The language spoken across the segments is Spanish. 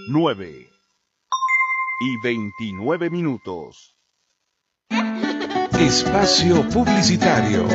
9:29. Espacio publicitario.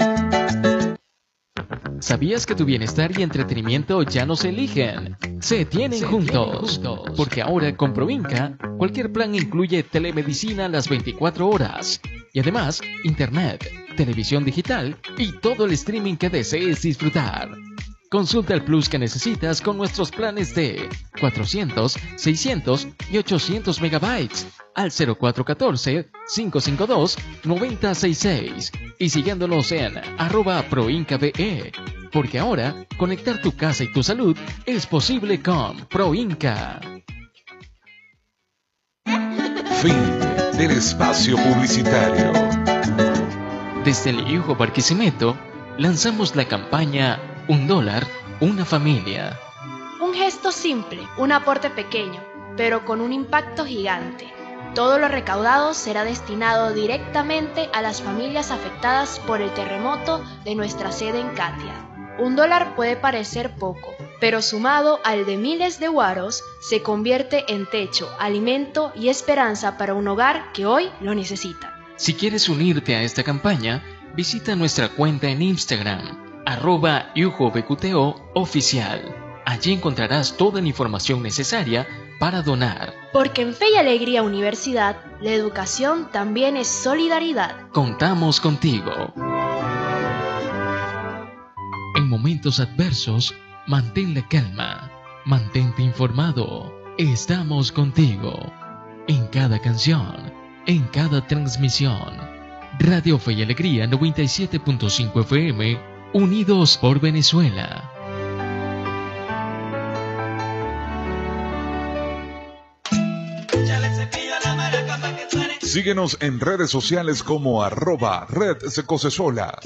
¿Sabías que tu bienestar y entretenimiento ya no se eligen? Se tienen juntos. Porque ahora con Proinca, cualquier plan incluye telemedicina las 24 horas. Y además, internet, televisión digital y todo el streaming que desees disfrutar. Consulta el plus que necesitas con nuestros planes de 400, 600 y 800 megabytes al 0414-552-9066 y siguiéndonos en @proincabe, porque ahora conectar tu casa y tu salud es posible con Proinca. Fin del espacio publicitario. Desde el Yujo Barquisimeto lanzamos la campaña $1, una familia. Un gesto simple, un aporte pequeño, pero con un impacto gigante. Todo lo recaudado será destinado directamente a las familias afectadas por el terremoto de nuestra sede en Catia. $1 puede parecer poco, pero sumado al de miles de guaros, se convierte en techo, alimento y esperanza para un hogar que hoy lo necesita. Si quieres unirte a esta campaña, visita nuestra cuenta en Instagram, @YujoBQTO oficial. Allí encontrarás toda la información necesaria para donar. Porque en Fe y Alegría Universidad, la educación también es solidaridad. Contamos contigo. En momentos adversos, mantén la calma, mantente informado. Estamos contigo. En cada canción, en cada transmisión. Radio Fe y Alegría 97.5 FM, unidos por Venezuela. Síguenos en redes sociales como @redsecocesola.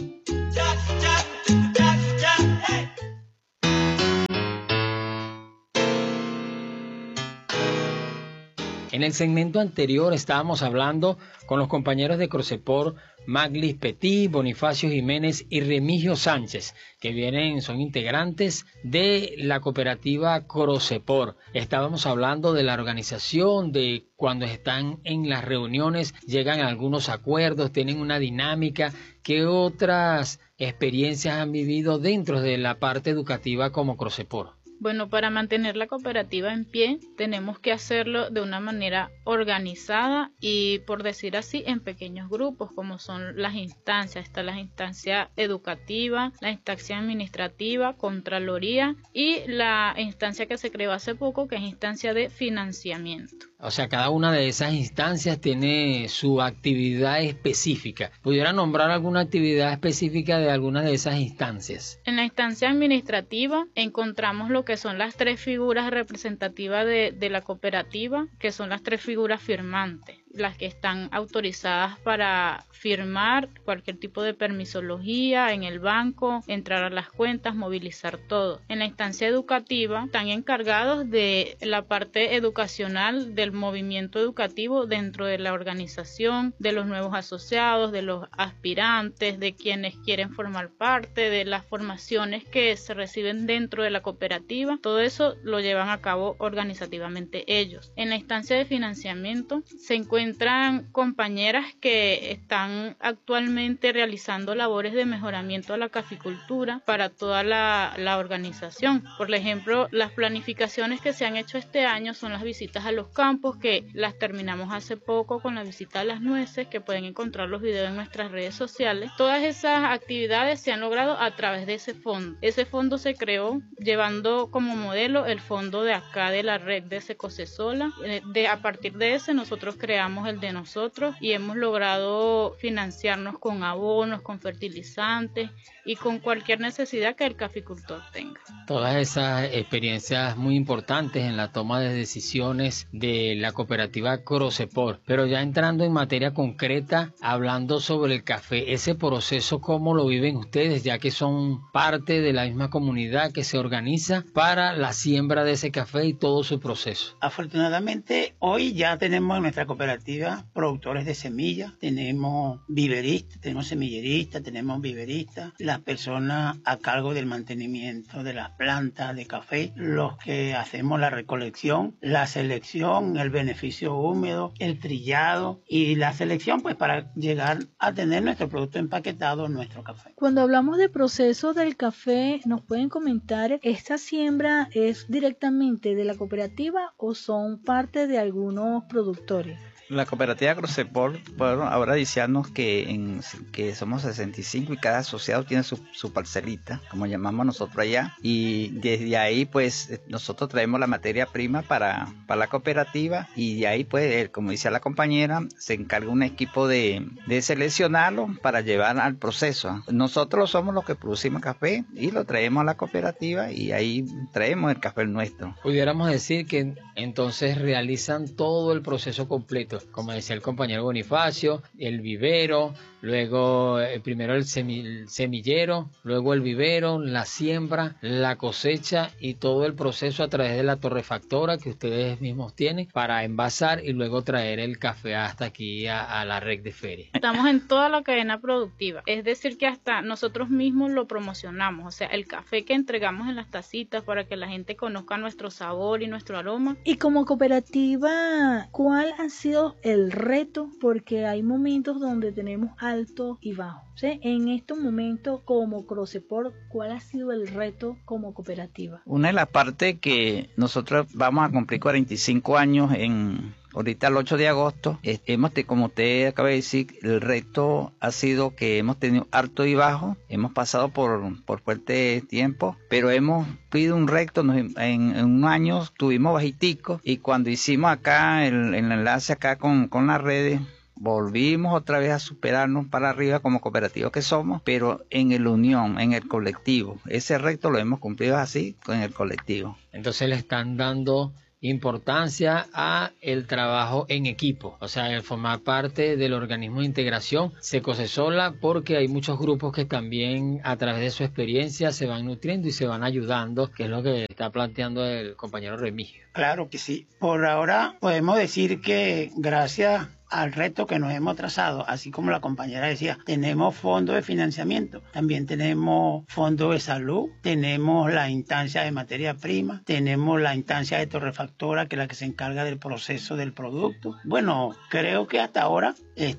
En el segmento anterior estábamos hablando con los compañeros de Crocepor, Maglis Petit, Bonifacio Jiménez y Remigio Sánchez, que son integrantes de la cooperativa Crocepor. Estábamos hablando de la organización, de cuando están en las reuniones, llegan a algunos acuerdos, tienen una dinámica. ¿Qué otras experiencias han vivido dentro de la parte educativa como Crocepor? Bueno, para mantener la cooperativa en pie tenemos que hacerlo de una manera organizada y, por decir así, en pequeños grupos, como son las instancias. Está la instancia educativa, la instancia administrativa, contraloría y la instancia que se creó hace poco, que es instancia de financiamiento. O sea, cada una de esas instancias tiene su actividad específica. ¿Pudiera nombrar alguna actividad específica de alguna de esas instancias? En la instancia administrativa encontramos lo que son las 3 figuras representativas de la cooperativa, que son las 3 figuras firmantes, las que están autorizadas para firmar cualquier tipo de permisología en el banco, entrar a las cuentas, movilizar todo. En la instancia educativa están encargados de la parte educacional del movimiento educativo dentro de la organización, de los nuevos asociados, de los aspirantes, de quienes quieren formar parte, de las formaciones que se reciben dentro de la cooperativa. Todo eso lo llevan a cabo organizativamente ellos. En la instancia de financiamiento se encuentran compañeras que están actualmente realizando labores de mejoramiento a la caficultura para toda la organización. Por ejemplo, las planificaciones que se han hecho este año son las visitas a los campos, que las terminamos hace poco con la visita a las nueces, que pueden encontrar los videos en nuestras redes sociales. Todas esas actividades se han logrado a través de ese fondo. Ese fondo se creó llevando como modelo el fondo de acá de la red de Secocesola. A partir de ese nosotros creamos el de nosotros y hemos logrado financiarnos con abonos, con fertilizantes y con cualquier necesidad que el caficultor tenga. Todas esas experiencias muy importantes en la toma de decisiones de la cooperativa Crocepor. Pero ya entrando en materia concreta, hablando sobre el café, ese proceso, ¿cómo lo viven ustedes? Ya que son parte de la misma comunidad que se organiza para la siembra de ese café y todo su proceso. Afortunadamente, hoy ya tenemos en nuestra cooperativa productores de semillas, tenemos viveristas, tenemos semilleristas, tenemos viveristas. las personas a cargo del mantenimiento de las plantas de café, los que hacemos la recolección, la selección, el beneficio húmedo, el trillado y la selección pues para llegar a tener nuestro producto empaquetado, nuestro café. Cuando hablamos de proceso del café, ¿nos pueden comentar, esta siembra es directamente de la cooperativa o son parte de algunos productores? La cooperativa Cruceport, bueno, ahora decíamos que somos 65 y cada asociado tiene su parcelita, como llamamos nosotros allá, y desde ahí pues nosotros traemos la materia prima para la cooperativa y de ahí pues, como decía la compañera, se encarga un equipo de seleccionarlo para llevar al proceso. Nosotros somos los que producimos café y lo traemos a la cooperativa y ahí traemos el café nuestro. Pudiéramos decir que entonces realizan todo el proceso completo, como decía el compañero Bonifacio, el vivero, luego primero el semillero, luego el vivero, la siembra, la cosecha y todo el proceso a través de la torrefactora que ustedes mismos tienen para envasar y luego traer el café hasta aquí a la red de feria. Estamos en toda la cadena productiva, es decir que hasta nosotros mismos lo promocionamos, o sea, el café que entregamos en las tacitas para que la gente conozca nuestro sabor y nuestro aroma. Y como cooperativa, ¿cuál ha sido el reto? Porque hay momentos donde tenemos alto y bajo. ¿Sí? En estos momentos, como Cruceport, ¿cuál ha sido el reto como cooperativa? Una de las partes que nosotros vamos a cumplir 45 años ahorita el 8 de agosto, como usted acaba de decir, el reto ha sido que hemos tenido alto y bajo, hemos pasado por fuerte tiempo, pero hemos pido un reto, en un año estuvimos bajiticos y cuando hicimos acá el enlace acá con las redes, volvimos otra vez a superarnos para arriba como cooperativos que somos, pero en la unión, en el colectivo. Ese reto lo hemos cumplido así con el colectivo. Entonces le están dando importancia a el trabajo en equipo, o sea, el formar parte del organismo de integración Secocesola, porque hay muchos grupos que también a través de su experiencia se van nutriendo y se van ayudando, que es lo que está planteando el compañero Remigio. Claro que sí. Por ahora podemos decir que gracias al reto que nos hemos trazado, así como la compañera decía, tenemos fondos de financiamiento, también tenemos fondos de salud, tenemos la instancia de materia prima, tenemos la instancia de torrefactora, que es la que se encarga del proceso del producto. Bueno, creo que hasta ahora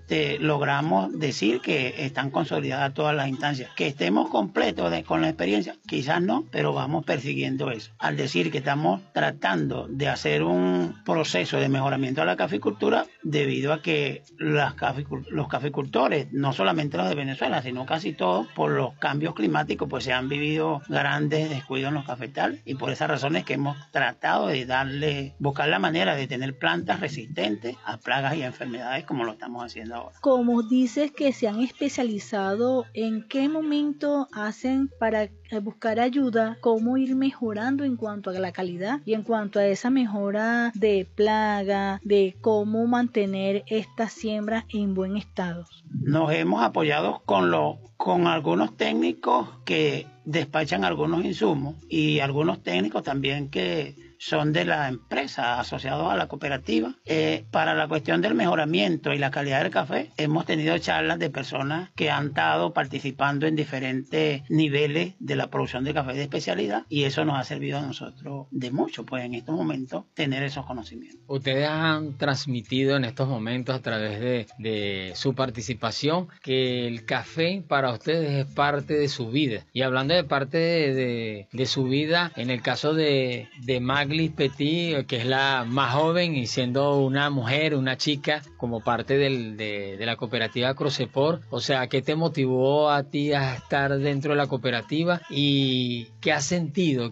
logramos decir que están consolidadas todas las instancias. Que estemos completos con la experiencia, quizás no, pero vamos persiguiendo eso. Al decir que estamos tratando de hacer un proceso de mejoramiento a la caficultura, debido a que los caficultores, no solamente los de Venezuela, sino casi todos, por los cambios climáticos, pues se han vivido grandes descuidos en los cafetales, y por esas razones que hemos tratado de buscar la manera de tener plantas resistentes a plagas y a enfermedades como lo estamos haciendo ahora. Como dices que se han especializado, ¿en qué momento hacen para buscar ayuda? ¿Cómo ir mejorando en cuanto a la calidad y en cuanto a esa mejora de plaga, de cómo mantener esta siembra en buen estado? Nos hemos apoyado con algunos técnicos que despachan algunos insumos y algunos técnicos también que son de la empresa asociados a la cooperativa. Para la cuestión del mejoramiento y la calidad del café, hemos tenido charlas de personas que han estado participando en diferentes niveles de la producción de café de especialidad, y eso nos ha servido a nosotros de mucho, pues en estos momentos, tener esos conocimientos. Ustedes han transmitido en estos momentos a través de su participación que el café para ustedes es parte de su vida. Y hablando de parte de su vida, en el caso de Maglis Petit, que es la más joven y siendo una mujer, una chica, como parte de la cooperativa Cruceport, o sea, ¿qué te motivó a ti a estar dentro de la cooperativa y qué has sentido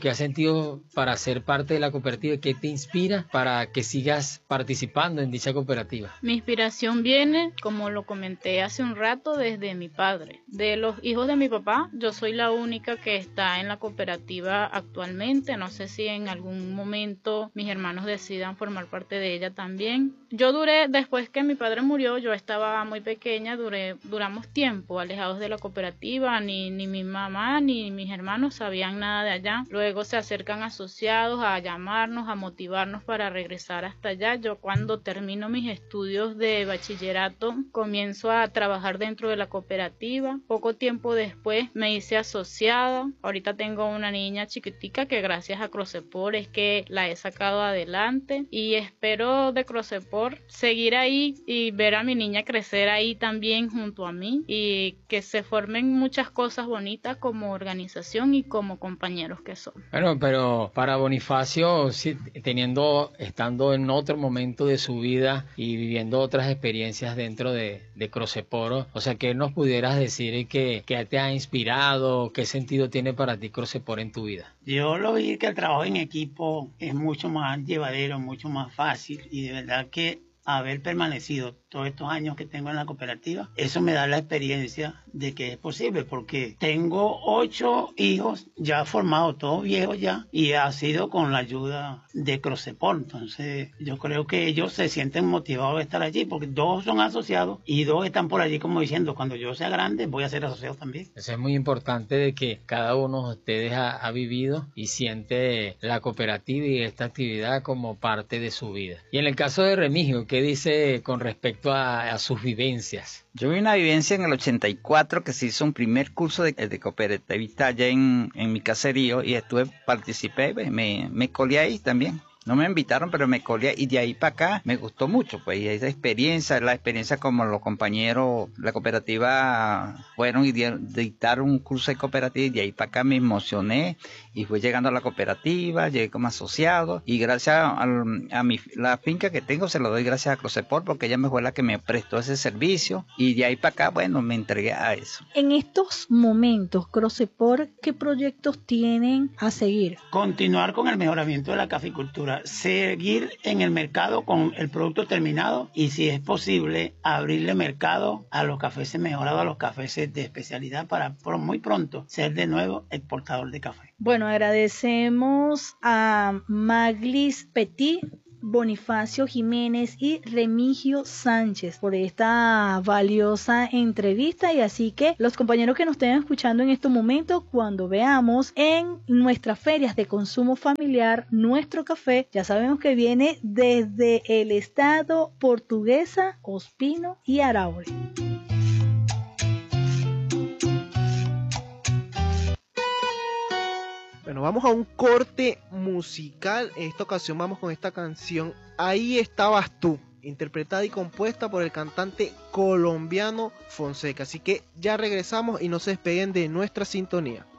para ser parte de la cooperativa? ¿Qué te inspira para que sigas participando en dicha cooperativa? Mi inspiración viene, como lo comenté hace un rato, desde mi padre. De los hijos de mi papá, yo soy la única que está en la cooperativa actualmente. No sé si en algún momento mis hermanos decidan formar parte de ella también. Yo después que mi padre murió, yo estaba muy pequeña, duramos tiempo alejados de la cooperativa, ni mi mamá ni mis hermanos sabían nada de allá. Luego se acercan asociados a llamarnos, a motivarnos para regresar hasta allá. Yo, cuando termino mis estudios de bachillerato, comienzo a trabajar dentro de la cooperativa. Poco poco tiempo después me hice asociada. Ahorita tengo una niña chiquitica que gracias a Croceport es que la he sacado adelante, y espero de Croceport seguir ahí y ver a mi niña crecer ahí también junto a mí, y que se formen muchas cosas bonitas como organización y como compañeros que son. Bueno, pero para Bonifacio, sí, estando en otro momento de su vida y viviendo otras experiencias dentro de Croceport, o sea, ¿qué nos pudieras decir que te ha inspirado? ¿Qué sentido tiene para ti Croceport en tu vida? Yo lo vi que el trabajo en equipo es mucho más llevadero, mucho más fácil, y de verdad que haber permanecido todos estos años que tengo en la cooperativa, eso me da la experiencia de que es posible, porque tengo 8 hijos ya formados, todos viejos ya, y ha sido con la ayuda de Croceport. Entonces yo creo que ellos se sienten motivados de estar allí, porque 2 son asociados y 2 están por allí como diciendo, cuando yo sea grande voy a ser asociado también. Eso es muy importante, de que cada uno de ustedes ha vivido y siente la cooperativa y esta actividad como parte de su vida. Y en el caso de Remigio, ¿qué dice con respecto a sus vivencias? Yo vi una vivencia en el 84 que se hizo un primer curso de cooperativista allá en mi caserío, y participé, me colé ahí también. No me invitaron, pero me colé, y de ahí para acá me gustó mucho, pues, y esa experiencia, la experiencia como los compañeros, la cooperativa fueron y dictaron un curso de cooperativa, y de ahí para acá me emocioné, y fui llegando a la cooperativa, llegué como asociado, y gracias a la finca que tengo se lo doy gracias a Croceport, porque ella me fue la que me prestó ese servicio, y de ahí para acá, bueno, me entregué a eso. En estos momentos, Croceport, ¿qué proyectos tienen a seguir? Continuar con el mejoramiento de la caficultura, seguir en el mercado con el producto terminado, y si es posible abrirle mercado a los cafés mejorados, a los cafés de especialidad, para muy pronto ser de nuevo exportador de café. Bueno, agradecemos a Maglis Petit, Bonifacio Jiménez y Remigio Sánchez por esta valiosa entrevista, y así que los compañeros que nos estén escuchando en estos momentos, cuando veamos en nuestras ferias de consumo familiar nuestro café, ya sabemos que viene desde el estado Portuguesa, Ospino y Araure. Bueno, vamos a un corte musical. En esta ocasión vamos con esta canción Ahí estabas tú, interpretada y compuesta por el cantante colombiano Fonseca. Así que ya regresamos y no se despeguen de nuestra sintonía.